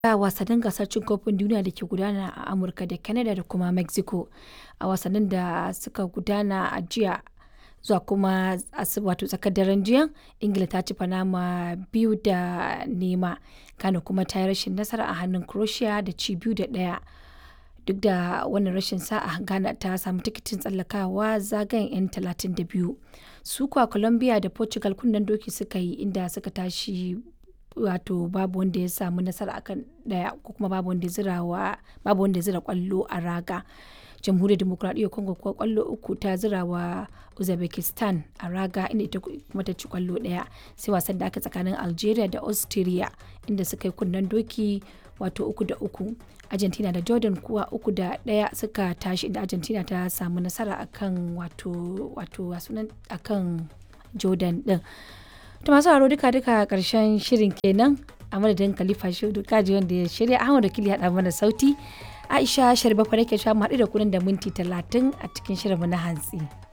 a wasannin gasar cin kofin duniya da ke gudana a Amurka da Canada da kuma Mexico a wasannin da suka gudana a jiya zuwa kuma wato tsakar daren jiya. Ingila ta ci Panama 2-0, Ghana kuma ta yi rashin nasara a hannun Croatia da ci 2-1. Duk da wannan rashin sa'a, Ghana ta samu tikitin tsallakawa zagayen 'yan 32. Su kuwa Colombia da Portugal kunnen doki suka yi inda suka tashi wato babu wanda ya samu nasara akan daya ko kuma babu wanda ya zira kwallo a raga. Jamhuriyar Demokuraɗiyyar Congo kuwa kwallo uku ta zira wa Uzbekistan a raga inda ita kuma ta ci kwallo ɗaya. Sai wasan da aka tsakanin Algeria da Austria inda suka yi kunnen doki wato 3-3. Argentina da Jordan kuwa 3-1 suka tashi inda Argentina ta samu nasara akan akan Jordan din. To masu haro duka karshen shirin kenan a madadin Khalifa Shehu Kaji wanda ya shirya, Ahmad Wakili ya haɗa mana sauti. Aisha Sharbafa nake cewa mu haɗu da ku nan da minti 30 a cikin shirinmu na hantsi.